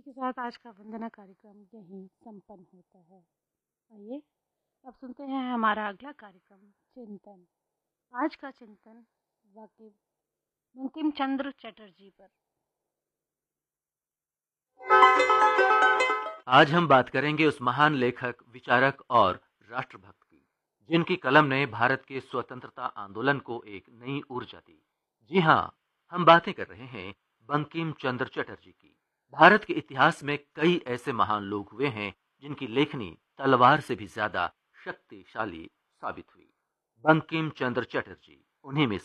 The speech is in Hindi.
इसी के साथ आज का वंदना कार्यक्रम यहीं संपन्न होता है। आइए अब सुनते हैं हमारा अगला कार्यक्रम चिंतन। आज का चिंतन वाकिब बंकिम चंद्र चटर्जी पर। आज हम बात करेंगे उस महान लेखक, विचारक और राष्ट्रभक्त की, जिनकी कलम ने भारत के स्वतंत्रता आंदोलन को एक नई ऊर्जा दी। जी हाँ, हम बातें कर रहे हैं बंकिम चंद्र चटर्जी की। भारत के इतिहास में कई ऐसे महान लोग हुए हैं जिनकी लेखनी तलवार से भी ज्यादा शक्तिशाली साबित हुई। बंकिम चंद्र चटर्जी उन्हीं में